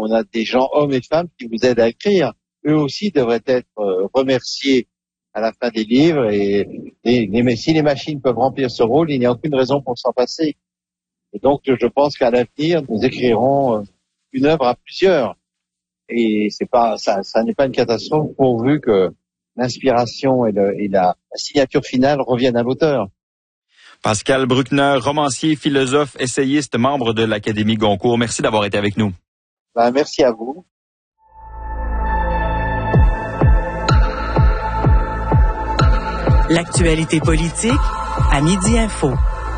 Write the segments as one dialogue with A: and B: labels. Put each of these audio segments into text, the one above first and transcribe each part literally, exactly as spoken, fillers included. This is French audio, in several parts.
A: on a des gens, hommes et femmes, qui vous aident à écrire. Eux aussi devraient être euh, remerciés à la fin des livres. Et, et, et si les machines peuvent remplir ce rôle, il n'y a aucune raison pour s'en passer. Et donc, je pense qu'à l'avenir, nous écrirons une œuvre à plusieurs. Et c'est pas, ça, ça n'est pas une catastrophe pourvu que l'inspiration et, le, et la, la signature finale reviennent à l'auteur.
B: Pascal Bruckner, romancier, philosophe, essayiste, membre de l'Académie Goncourt. Merci d'avoir été avec nous.
A: Ben, merci à vous.
C: L'actualité politique à Midi Info.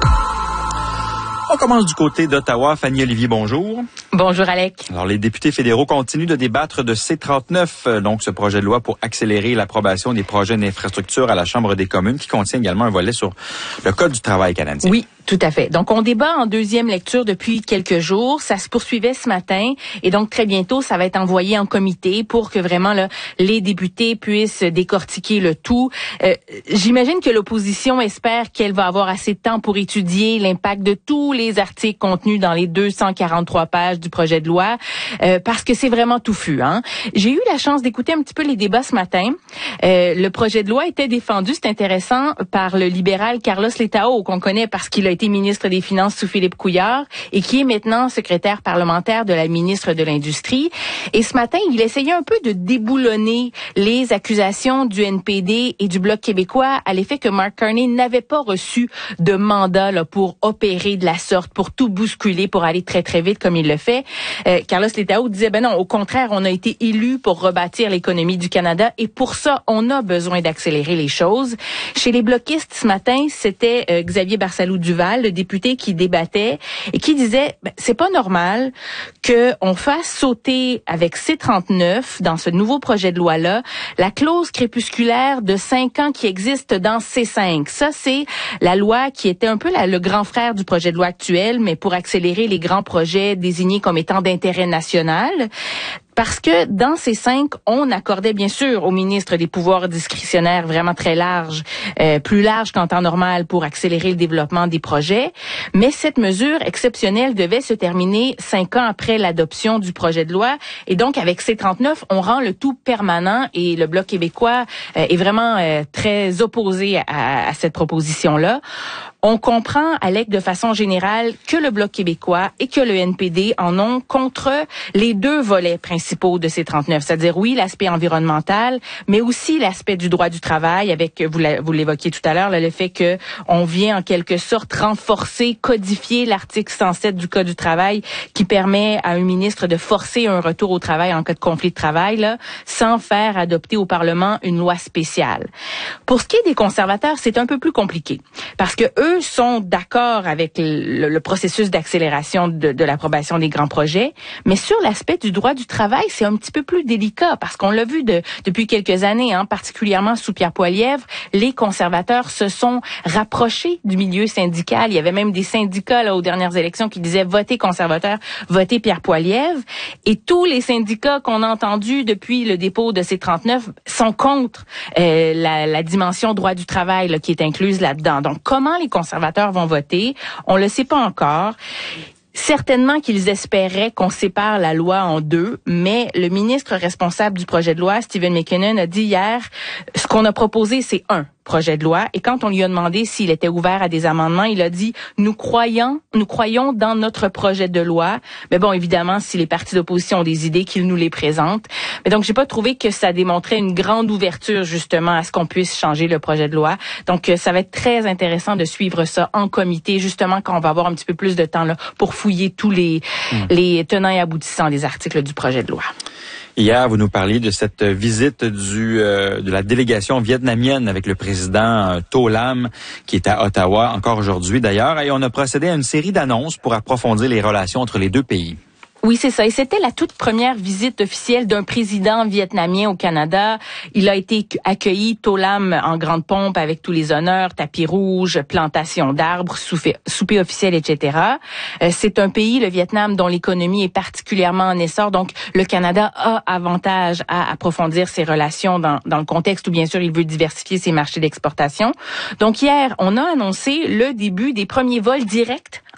B: On commence du côté d'Ottawa. Fanny Olivier, bonjour.
D: Bonjour, Alec.
B: Alors, les députés fédéraux continuent de débattre de C trente-neuf, donc ce projet de loi pour accélérer l'approbation des projets d'infrastructure à la Chambre des communes, qui contient également un volet sur le Code du travail canadien.
D: Oui, tout à fait. Donc, on débat en deuxième lecture depuis quelques jours. Ça se poursuivait ce matin. Et donc, très bientôt, ça va être envoyé en comité pour que vraiment là, les députés puissent décortiquer le tout. Euh, j'imagine que l'opposition espère qu'elle va avoir assez de temps pour étudier l'impact de tous les articles contenus dans les deux cent quarante-trois pages du projet de loi, euh, parce que c'est vraiment touffu. Hein? J'ai eu la chance d'écouter un petit peu les débats ce matin. Euh, le projet de loi était défendu, c'est intéressant, par le libéral Carlos Letao, qu'on connaît parce qu'il a été ministre des Finances sous Philippe Couillard et qui est maintenant secrétaire parlementaire de la ministre de l'Industrie. Et ce matin, il essayait un peu de déboulonner les accusations du N P D et du Bloc québécois à l'effet que Mark Carney n'avait pas reçu de mandat là, pour opérer de la sorte, pour tout bousculer, pour aller très, très vite comme il le fait. Euh, Carlos Letao disait, ben non, au contraire, on a été élus pour rebâtir l'économie du Canada et pour ça, on a besoin d'accélérer les choses. Chez les bloquistes ce matin, c'était euh, Xavier Barsalou-Duval, le député qui débattait et qui disait, ben, c'est pas normal qu'on fasse sauter avec C trente-neuf, dans ce nouveau projet de loi-là, la clause crépusculaire de cinq ans qui existe dans C cinq. Ça, c'est la loi qui était un peu la, le grand frère du projet de loi actuel, mais pour accélérer les grands projets désignés comme étant d'intérêt national. Parce que dans ces cinq, on accordait bien sûr au ministre des pouvoirs discrétionnaires vraiment très larges, euh, plus larges qu'en temps normal pour accélérer le développement des projets. Mais cette mesure exceptionnelle devait se terminer cinq ans après l'adoption du projet de loi. Et donc, avec C trente-neuf, on rend le tout permanent et le Bloc québécois euh, est vraiment euh, très opposé à, à cette proposition-là. On comprend, Alec, de façon générale, que le Bloc québécois et que le N P D en ont contre les deux volets principaux de C trente-neuf. C'est-à-dire, oui, l'aspect environnemental, mais aussi l'aspect du droit du travail, avec, vous, vous l'évoquiez tout à l'heure, là, le fait que on vient en quelque sorte renforcer, codifier l'article cent sept du Code du travail qui permet à un ministre de forcer un retour au travail en cas de conflit de travail, là, sans faire adopter au Parlement une loi spéciale. Pour ce qui est des conservateurs, c'est un peu plus compliqué. Parce que eux sont d'accord avec le, le processus d'accélération de, de l'approbation des grands projets, mais sur l'aspect du droit du travail, c'est un petit peu plus délicat parce qu'on l'a vu de, depuis quelques années, hein, particulièrement sous Pierre Poilievre, les conservateurs se sont rapprochés du milieu syndical. Il y avait même des syndicats là, aux dernières élections qui disaient votez conservateur, votez Pierre Poilievre. Et tous les syndicats qu'on a entendus depuis le dépôt de C trente-neuf sont contre euh, la, la dimension droit du travail là, qui est incluse là-dedans. Donc, comment les conservateurs vont voter? On le sait pas encore. Certainement qu'ils espéraient qu'on sépare la loi en deux, mais le ministre responsable du projet de loi, Stephen McKinnon, a dit hier, ce qu'on a proposé, c'est un projet de loi. Et quand on lui a demandé s'il était ouvert à des amendements, il a dit, nous croyons, nous croyons dans notre projet de loi. Mais bon, évidemment, si les partis d'opposition ont des idées, qu'ils nous les présentent. Mais donc, j'ai pas trouvé que ça démontrait une grande ouverture, justement, à ce qu'on puisse changer le projet de loi. Donc, ça va être très intéressant de suivre ça en comité, justement, quand on va avoir un petit peu plus de temps, là, pour fouiller tous les, mmh. les tenants et aboutissants des articles du projet de loi.
B: Hier, vous nous parliez de cette visite du euh, de la délégation vietnamienne avec le président euh, To Lam, qui est à Ottawa, encore aujourd'hui d'ailleurs, et on a procédé à une série d'annonces pour approfondir les relations entre les deux pays.
D: Oui, c'est ça. Et c'était la toute première visite officielle d'un président vietnamien au Canada. Il a été accueilli, To Lam, en grande pompe avec tous les honneurs, tapis rouge, plantation d'arbres, souper, souper officiel, et cetera. Euh, c'est un pays, le Vietnam, dont l'économie est particulièrement en essor. Donc, le Canada a avantage à approfondir ses relations dans, dans le contexte où, bien sûr, il veut diversifier ses marchés d'exportation. Donc, hier, on a annoncé le début des premiers vols directs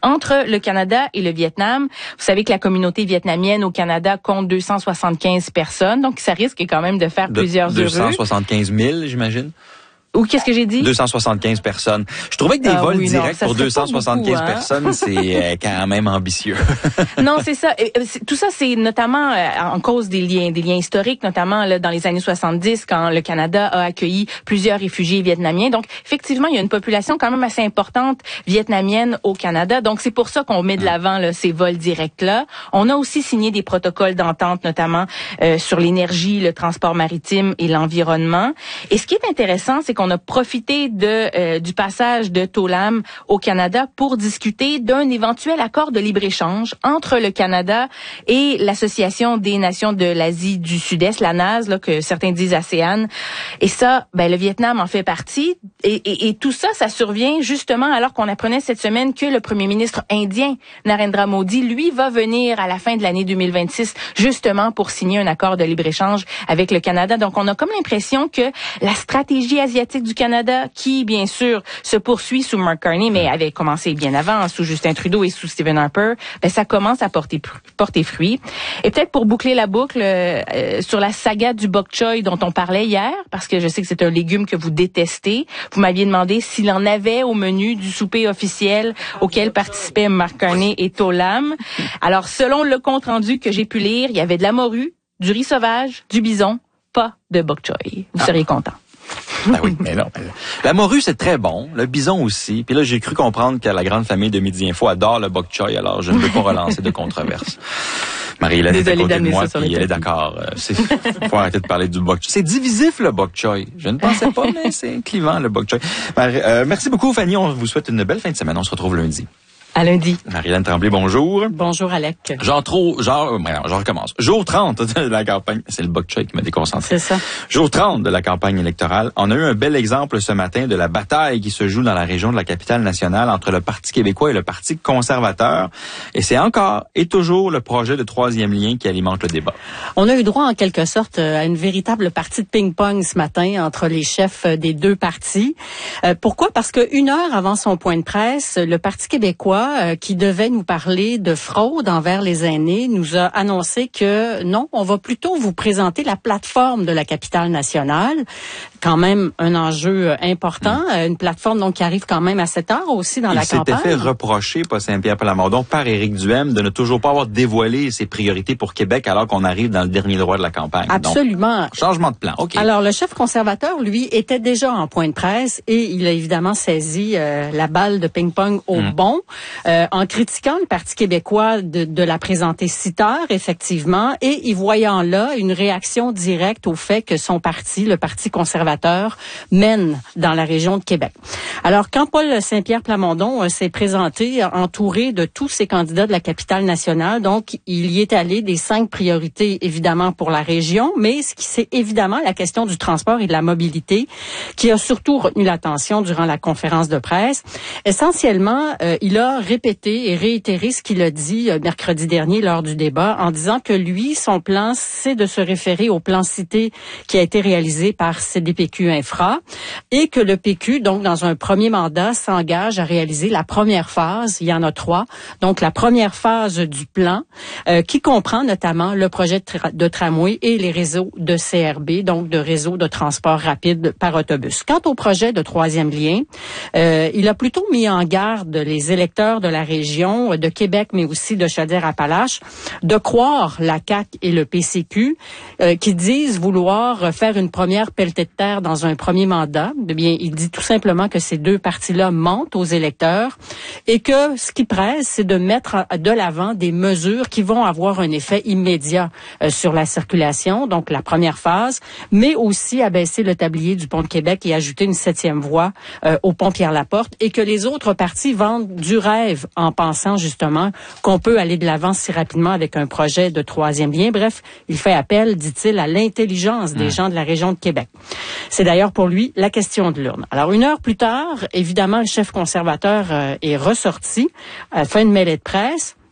D: entre le Canada et le Vietnam. Vous savez que la communauté vietnamienne au Canada compte deux cent soixante-quinze personnes, donc ça risque quand même de faire de, plusieurs heureux.
B: deux cent soixante-quinze mille, j'imagine.
D: Ou qu'est-ce que j'ai dit?
B: deux cent soixante-quinze personnes. Je trouvais que des
D: ah,
B: vols
D: oui,
B: directs
D: non,
B: pour deux cent soixante-quinze
D: beaucoup, hein?
B: personnes, c'est euh, quand même ambitieux.
D: Non, c'est ça. Tout ça, c'est notamment euh, en cause des liens, des liens historiques, notamment là, dans les années soixante-dix, quand le Canada a accueilli plusieurs réfugiés vietnamiens. Donc, effectivement, il y a une population quand même assez importante vietnamienne au Canada. Donc, c'est pour ça qu'on met de l'avant là, ces vols directs-là. On a aussi signé des protocoles d'entente, notamment euh, sur l'énergie, le transport maritime et l'environnement. Et ce qui est intéressant, c'est qu'on On a profité de euh, du passage de To Lam au Canada pour discuter d'un éventuel accord de libre-échange entre le Canada et l'Association des nations de l'Asie du Sud-Est, la N A S, là, que certains disent ASEAN. Et ça, ben le Vietnam en fait partie. Et, et, et tout ça, ça survient justement alors qu'on apprenait cette semaine que le premier ministre indien, Narendra Modi, lui, va venir à la fin de l'année deux mille vingt-six justement pour signer un accord de libre-échange avec le Canada. Donc, on a comme l'impression que la stratégie asiatique du Canada, qui, bien sûr, se poursuit sous Mark Carney, mais avait commencé bien avant, sous Justin Trudeau et sous Stephen Harper, ben, ça commence à porter, porter fruit. Et peut-être pour boucler la boucle, euh, sur la saga du bok choy dont on parlait hier, parce que je sais que c'est un légume que vous détestez, vous m'aviez demandé s'il en avait au menu du souper officiel auquel participaient Mark Carney et To Lam. Alors, selon le compte-rendu que j'ai pu lire, il y avait de la morue, du riz sauvage, du bison, pas de bok choy. Vous ah. seriez content.
B: Ah oui, mais non. La morue, c'est très bon. Le bison aussi. Puis là, j'ai cru comprendre que la grande famille de Midi Info adore le bok choy, alors je ne veux pas relancer de controverse. Marie-Hélène est à côté de moi, puis elle est d'accord. Il faut arrêter de parler du bok choy. C'est divisif, le bok choy. Je ne pensais pas, mais c'est clivant, le bok choy. Marie, euh, merci beaucoup, Fanny. On vous souhaite une belle fin de semaine. On se retrouve lundi.
D: À lundi.
B: Marie-Hélène Tremblay, bonjour.
E: Bonjour, Alec.
B: Genre trop, genre, je recommence. Jour trente de la campagne, c'est le bok choy qui m'a déconcentré.
E: C'est ça.
B: Jour trente de la campagne électorale. On a eu un bel exemple ce matin de la bataille qui se joue dans la région de la capitale nationale entre le Parti québécois et le Parti conservateur. Et c'est encore et toujours le projet de troisième lien qui alimente le débat.
E: On a eu droit en quelque sorte à une véritable partie de ping-pong ce matin entre les chefs des deux partis. Euh, pourquoi? Parce que une heure avant son point de presse, le Parti québécois qui devait nous parler de fraude envers les aînés, nous a annoncé que non, on va plutôt vous présenter la plateforme de la capitale nationale. Quand même un enjeu important, mmh. une plateforme donc qui arrive quand même à cette heure aussi dans
B: Il
E: la campagne.
B: Il s'était fait reprocher, pas Saint-Pierre Plamondon, par Éric Duhaime de ne toujours pas avoir dévoilé ses priorités pour Québec alors qu'on arrive dans le dernier droit de la campagne.
E: Absolument.
B: Donc, changement de plan, OK.
E: Alors, le chef conservateur, lui, était déjà en point de presse et il a évidemment saisi euh, la balle de ping-pong au mmh. bon. Euh, en critiquant le Parti québécois de, de la présenter si tard, effectivement, et y voyant là une réaction directe au fait que son parti, le Parti conservateur, mène dans la région de Québec. Alors, quand Paul Saint-Pierre Plamondon euh, s'est présenté entouré de tous ces candidats de la capitale nationale, donc il y est allé des cinq priorités, évidemment, pour la région, mais ce qui c'est évidemment la question du transport et de la mobilité qui a surtout retenu l'attention durant la conférence de presse. Essentiellement, euh, il a répété et réitéré ce qu'il a dit euh, mercredi dernier lors du débat en disant que lui, son plan, c'est de se référer au plan cité qui a été réalisé par C D P Q Infra et que le P Q, donc dans un premier mandat, s'engage à réaliser la première phase, il y en a trois, donc la première phase du plan euh, qui comprend notamment le projet de, tra- de tramway et les réseaux de C R B, donc de réseaux de transport rapide par autobus. Quant au projet de troisième lien, euh, il a plutôt mis en garde les électeurs de la région, de Québec, mais aussi de Chaudière-Appalaches, de croire la C A Q et le P C Q, euh, qui disent vouloir faire une première pelletée de terre dans un premier mandat. Eh bien, il dit tout simplement que ces deux partis-là mentent aux électeurs et que ce qui presse, c'est de mettre de l'avant des mesures qui vont avoir un effet immédiat euh, sur la circulation, donc la première phase, mais aussi abaisser le tablier du pont de Québec et ajouter une septième voie euh, au pont Pierre-Laporte et que les autres partis vendent du rêve en pensant justement qu'on peut aller de l'avant si rapidement avec un projet de troisième lien. Bref, il fait appel, dit-il, à l'intelligence des mmh. gens de la région de Québec. C'est d'ailleurs pour lui la question de l'urne. Alors, une heure plus tard, évidemment, le chef conservateur euh, est ressorti à la fin de mêlée de presse.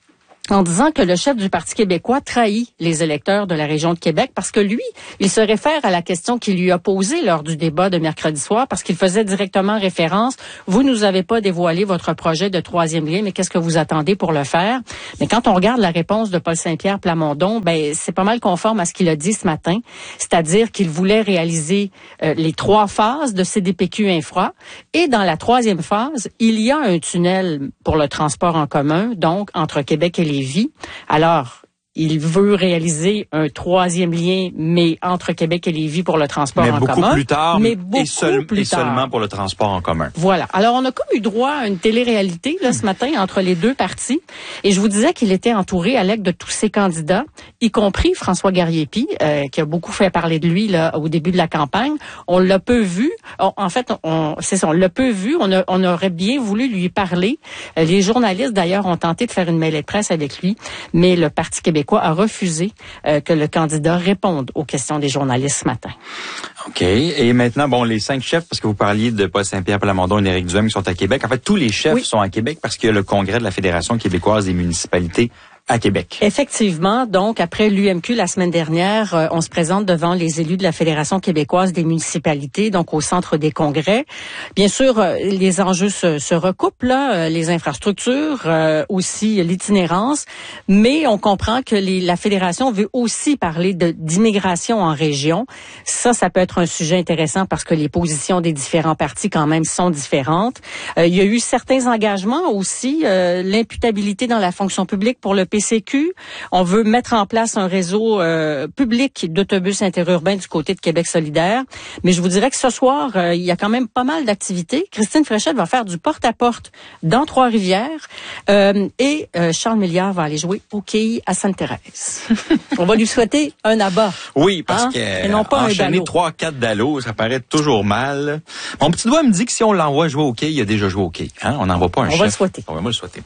E: en disant que le chef du Parti québécois trahit les électeurs de la région de Québec parce que lui, il se réfère à la question qu'il lui a posée lors du débat de mercredi soir parce qu'il faisait directement référence. Vous nous avez pas dévoilé votre projet de troisième lien, mais qu'est-ce que vous attendez pour le faire? Mais quand on regarde la réponse de Paul Saint-Pierre Plamondon, ben c'est pas mal conforme à ce qu'il a dit ce matin, c'est-à-dire qu'il voulait réaliser euh, les trois phases de C D P Q Infra et dans la troisième phase, il y a un tunnel pour le transport en commun, donc entre Québec et Lévis. Alors, il veut réaliser un troisième lien, mais entre Québec et Lévis pour le transport
B: mais
E: en
B: beaucoup
E: commun.
B: Plus tard,
E: mais beaucoup
B: et seul,
E: plus
B: et
E: tard.
B: seulement pour le transport en commun.
E: Voilà. Alors, on a comme eu droit à une télé-réalité là, ce matin entre les deux partis. Et je vous disais qu'il était entouré, Alec, de tous ses candidats, y compris François Garriépi, euh, qui a beaucoup fait parler de lui là au début de la campagne. On l'a peu vu. On, en fait, on, c'est ça, on l'a peu vu. On, a, on aurait bien voulu lui parler. Euh, les journalistes, d'ailleurs, ont tenté de faire une mêlée de presse avec lui, mais le Parti québécois a refusé Euh, que le candidat réponde aux questions des journalistes ce matin.
B: OK. Et maintenant, bon, les cinq chefs, parce que vous parliez de Paul Saint-Pierre Plamondon et Éric Duhem qui sont à Québec. En fait, tous les chefs oui. sont à Québec parce qu'il y a le congrès de la Fédération québécoise des municipalités à Québec.
E: Effectivement, donc après l'U M Q la semaine dernière, euh, on se présente devant les élus de la Fédération québécoise des municipalités, donc au centre des congrès. Bien sûr, euh, les enjeux se, se recoupent là, euh, les infrastructures, euh, aussi l'itinérance, mais on comprend que les, la Fédération veut aussi parler de, d'immigration en région. Ça, ça peut être un sujet intéressant parce que les positions des différents partis quand même sont différentes. Euh, il y a eu certains engagements aussi, euh, l'imputabilité dans la fonction publique pour le P C Q. On veut mettre en place un réseau euh, public d'autobus interurbains du côté de Québec solidaire. Mais je vous dirais que ce soir, euh, il y a quand même pas mal d'activités. Christine Fréchette va faire du porte-à-porte dans Trois-Rivières euh, et euh, Charles Milliard va aller jouer au quai à Sainte-Thérèse. On va lui souhaiter un abat.
B: Oui, parce
E: hein?
B: que
E: et non pas
B: enchaîner
E: un
B: trois, quatre dallos, ça paraît toujours mal. Mon petit doigt me dit que si on l'envoie jouer au quai, il a déjà joué au quai. Hein? On n'envoie pas un
E: on
B: chef.
E: Va le souhaiter.
B: On va le souhaiter.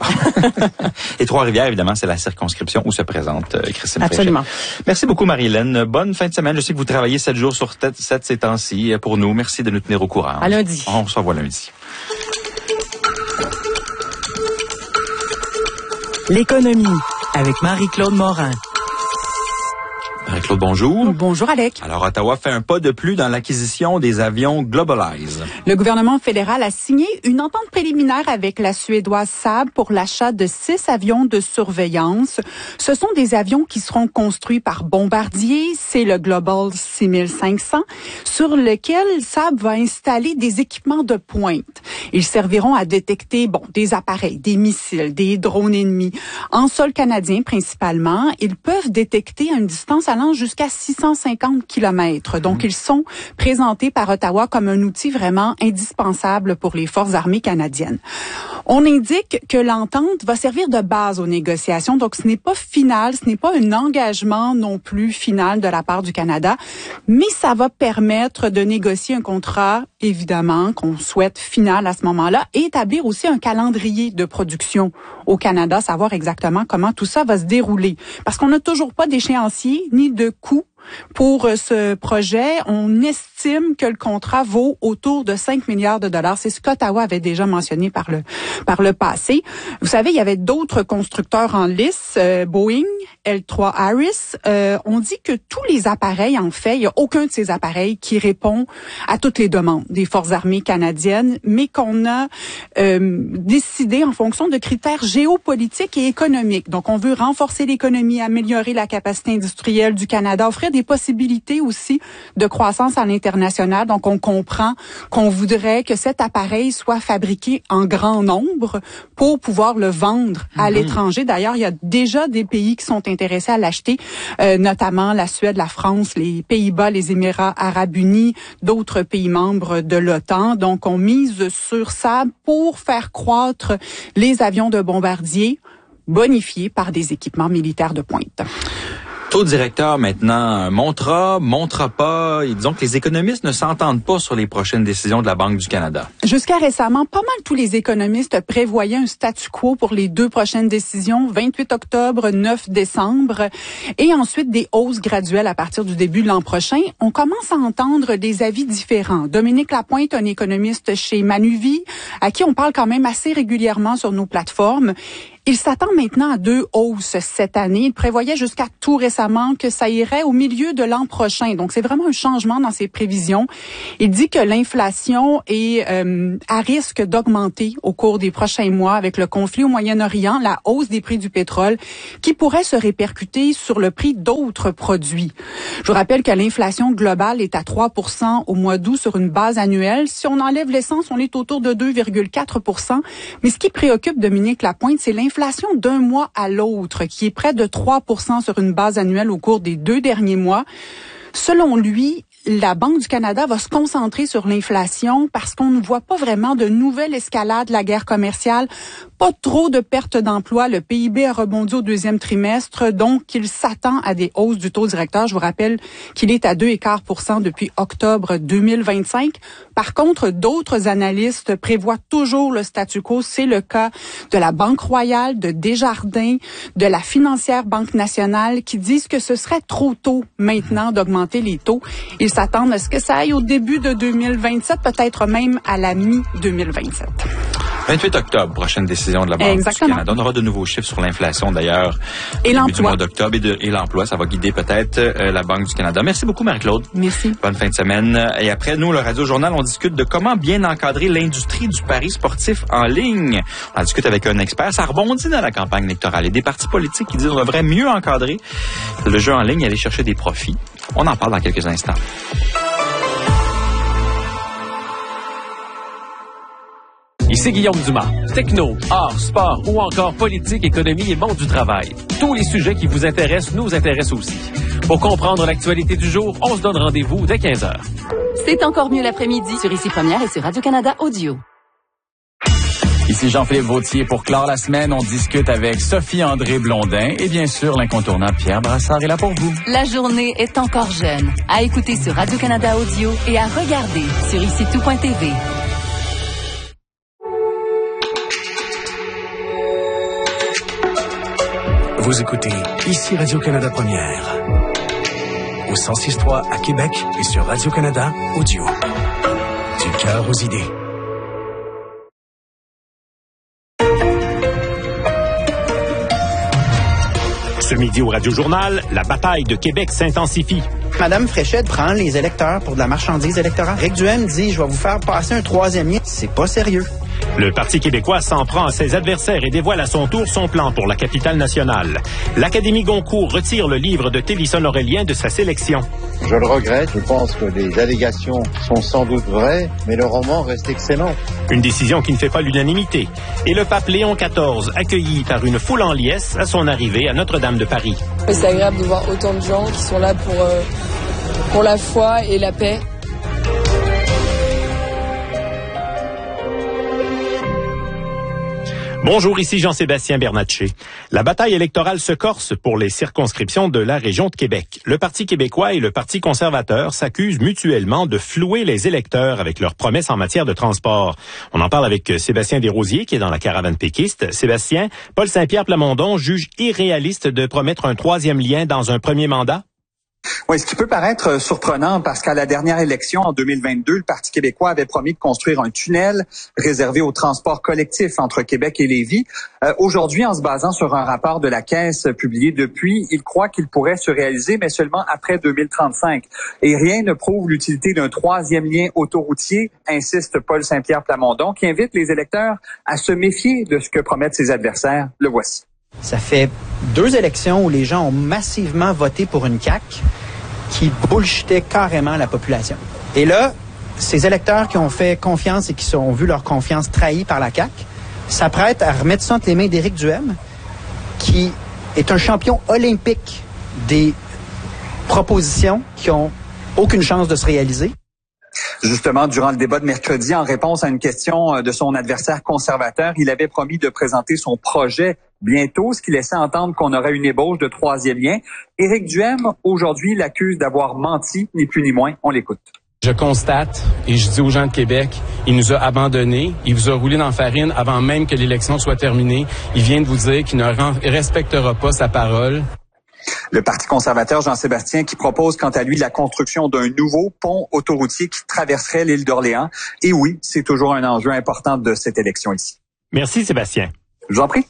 B: Et Trois-Rivières, évidemment, c'est la circonscription où se présente euh, Christine
E: Absolument.
B: Fréchette. Merci beaucoup, Marie-Hélène. Bonne fin de semaine. Je sais que vous travaillez sept jours sur sept ces temps-ci pour nous. Merci de nous tenir au courant.
E: À lundi.
B: On se revoit lundi.
C: L'économie avec Marie-Claude Morin.
B: Marie-Claude, bonjour.
F: Bonjour, Alec.
B: Alors, Ottawa fait un pas de plus dans l'acquisition des avions Globalize.
F: Le gouvernement fédéral a signé une entente préliminaire avec la Suédoise Saab pour l'achat de six avions de surveillance. Ce sont des avions qui seront construits par Bombardier. C'est le Global six mille cinq cents, sur lequel Saab va installer des équipements de pointe. Ils serviront à détecter, bon, des appareils, des missiles, des drones ennemis. En sol canadien, principalement, ils peuvent détecter à une distance allant jusqu'à six cent cinquante kilomètres. Donc, mmh. ils sont présentés par Ottawa comme un outil vraiment indispensable pour les forces armées canadiennes. On indique que l'entente va servir de base aux négociations. Donc, ce n'est pas final, ce n'est pas un engagement non plus final de la part du Canada, mais ça va permettre de négocier un contrat, évidemment, qu'on souhaite final à ce moment-là, et établir aussi un calendrier de production au Canada, savoir exactement comment tout ça va se dérouler. Parce qu'on n'a toujours pas d'échéancier ni de coût pour ce projet. On estime que le contrat vaut autour de cinq milliards de dollars. C'est ce qu'Ottawa avait déjà mentionné par le par le passé. Vous savez, il y avait d'autres constructeurs en lice, euh, Boeing, L trois Harris. Euh, on dit que tous les appareils, en fait, il n'y a aucun de ces appareils qui répond à toutes les demandes des forces armées canadiennes, mais qu'on a euh, décidé en fonction de critères géopolitiques et économiques. Donc, on veut renforcer l'économie, améliorer la capacité industrielle du Canada, offrir des possibilités aussi de croissance à l'international. Donc, on comprend qu'on voudrait que cet appareil soit fabriqué en grand nombre pour pouvoir le vendre à mmh. l'étranger. D'ailleurs, il y a déjà des pays qui sont intéressés à l'acheter, euh, notamment la Suède, la France, les Pays-Bas, les Émirats arabes unis, d'autres pays membres de l'OTAN. Donc, on mise sur ça pour faire croître les avions de bombardier bonifiés par des équipements militaires de pointe.
B: Taux directeur maintenant montera, montrera pas. Et disons que les économistes ne s'entendent pas sur les prochaines décisions de la Banque du Canada.
F: Jusqu'à récemment, pas mal tous les économistes prévoyaient un statu quo pour les deux prochaines décisions, vingt-huit octobre, neuf décembre, et ensuite des hausses graduelles à partir du début de l'an prochain. On commence à entendre des avis différents. Dominique Lapointe, un économiste chez Manuvie, à qui on parle quand même assez régulièrement sur nos plateformes, Il s'attend maintenant à deux hausses cette année. Il prévoyait jusqu'à tout récemment que ça irait au milieu de l'an prochain. Donc, c'est vraiment un changement dans ses prévisions. Il dit que l'inflation est euh, à risque d'augmenter au cours des prochains mois avec le conflit au Moyen-Orient, la hausse des prix du pétrole qui pourrait se répercuter sur le prix d'autres produits. Je vous rappelle que l'inflation globale est à trois pour cent au mois d'août sur une base annuelle. Si on enlève l'essence, on est autour de deux virgule quatre pour cent. Mais ce qui préoccupe Dominique Lapointe, c'est l'inflation d'un mois à l'autre, qui est près de trois pour cent sur une base annuelle au cours des deux derniers mois. Selon lui, la Banque du Canada va se concentrer sur l'inflation parce qu'on ne voit pas vraiment de nouvelle escalade de la guerre commerciale, pas trop de pertes d'emplois. Le P I B a rebondi au deuxième trimestre, donc il s'attend à des hausses du taux directeur. Je vous rappelle qu'il est à deux virgule cinq pour cent depuis octobre deux mille vingt-cinq. Par contre, d'autres analystes prévoient toujours le statu quo. C'est le cas de la Banque Royale, de Desjardins, de la financière Banque nationale qui disent que ce serait trop tôt maintenant d'augmenter les taux. Ils s'attendent à ce que ça aille au début de deux mille vingt-sept, peut-être même à la mi-deux mille vingt-sept.
B: vingt-huit octobre, prochaine décision de la Banque
F: Exactement.
B: du Canada. On aura de nouveaux chiffres sur l'inflation d'ailleurs.
F: Et
B: au début
F: l'emploi.
B: du mois d'octobre et, de, et l'emploi, ça va guider peut-être euh, la Banque du Canada. Merci beaucoup Marie-Claude.
F: Merci.
B: Bonne fin de semaine. Et après, nous, le Radio Journal, on discute de comment bien encadrer l'industrie du pari sportif en ligne. On discute avec un expert. Ça rebondit dans la campagne électorale. Il y a des partis politiques qui disent qu'on devrait mieux encadrer le jeu en ligne et aller chercher des profits. On en parle dans quelques instants.
G: Ici Guillaume Dumas. Techno, art, sport ou encore politique, économie et monde du travail. Tous les sujets qui vous intéressent nous intéressent aussi. Pour comprendre l'actualité du jour, on se donne rendez-vous dès quinze heures.
H: C'est encore mieux l'après-midi sur Ici Première et sur Radio-Canada Audio.
I: Ici Jean-Philippe Vautier. Pour clore la semaine, on discute avec Sophie-André Blondin et bien sûr l'incontournable Pierre Brassard est là pour vous.
H: La journée est encore jeune. À écouter sur Radio-Canada Audio et à regarder sur ici tout point t v.
J: Vous écoutez Ici Radio-Canada Première. Au cent six point trois à Québec et sur Radio-Canada Audio. Du cœur aux idées.
K: Ce midi au Radio Journal, la bataille de Québec s'intensifie.
L: Madame Fréchette prend les électeurs pour de la marchandise électorale. Rick Duhem dit « Je vais vous faire passer un troisième lien ». C'est pas sérieux.
K: Le Parti québécois s'en prend à ses adversaires et dévoile à son tour son plan pour la capitale nationale. L'Académie Goncourt retire le livre de Télisson Aurélien de sa sélection.
A: Je le regrette. Je pense que les allégations sont sans doute vraies, mais le roman reste excellent.
K: Une décision qui ne fait pas l'unanimité. Et le pape Léon quatorze, accueilli par une foule en liesse à son arrivée à Notre-Dame de Paris.
M: C'est agréable de voir autant de gens qui sont là pour, euh, pour la foi et la paix.
K: Bonjour, ici Jean-Sébastien Bernatchez. La bataille électorale se corse pour les circonscriptions de la région de Québec. Le Parti québécois et le Parti conservateur s'accusent mutuellement de flouer les électeurs avec leurs promesses en matière de transport. On en parle avec Sébastien Desrosiers, qui est dans la caravane péquiste. Sébastien, Paul Saint-Pierre Plamondon juge irréaliste de promettre un troisième lien dans un premier mandat?
N: Oui, ce qui peut paraître surprenant parce qu'à la dernière élection en deux mille vingt-deux, le Parti québécois avait promis de construire un tunnel réservé au transport collectif entre Québec et Lévis. Euh, aujourd'hui, en se basant sur un rapport de la Caisse publié depuis, il croit qu'il pourrait se réaliser, mais seulement après deux mille trente-cinq. Et rien ne prouve l'utilité d'un troisième lien autoroutier, insiste Paul Saint-Pierre Plamondon, qui invite les électeurs à se méfier de ce que promettent ses adversaires. Le voici.
L: Ça fait deux élections où les gens ont massivement voté pour une C A Q qui bullshitait carrément la population. Et là, ces électeurs qui ont fait confiance et qui ont vu leur confiance trahie par la C A Q s'apprêtent à remettre ça entre les mains d'Éric Duhem, qui est un champion olympique des propositions qui ont aucune chance de se réaliser.
N: Justement, durant le débat de mercredi, en réponse à une question de son adversaire conservateur, il avait promis de présenter son projet bientôt, ce qui laissait entendre qu'on aurait une ébauche de troisième lien. Éric Duhem, aujourd'hui, l'accuse d'avoir menti, ni plus ni moins. On l'écoute.
O: Je constate, et je dis aux gens de Québec, il nous a abandonnés, il vous a roulé dans la farine avant même que l'élection soit terminée. Il vient de vous dire qu'il ne respectera pas sa parole.
N: Le Parti conservateur Jean-Sébastien qui propose quant à lui la construction d'un nouveau pont autoroutier qui traverserait l'île d'Orléans. Et oui, c'est toujours un enjeu important de cette élection ici.
K: Merci Sébastien.
N: Je vous en prie.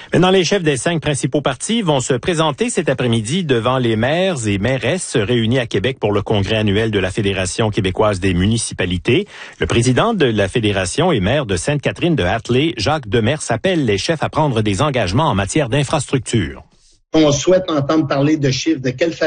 K: Maintenant, les chefs des cinq principaux partis vont se présenter cet après-midi devant les maires et mairesses réunis à Québec pour le congrès annuel de la Fédération québécoise des municipalités. Le président de la Fédération et maire de Sainte-Catherine-de-Hatley, Jacques Demers, appelle les chefs à prendre des engagements en matière d'infrastructure.
P: On souhaite entendre parler de chiffres, de quelle façon